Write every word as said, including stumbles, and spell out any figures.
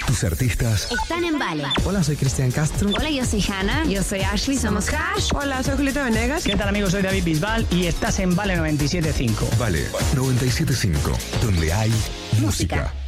Tus artistas están en Vale. Hola, soy Cristian Castro. Hola, yo soy Hanna. Yo soy Ashley, somos Hash. Hola, soy Julieta Venegas. ¿Qué tal, amigos? Soy David Bisbal y estás en Vale noventa y siete punto cinco. Vale noventa y siete punto cinco, donde hay música. música.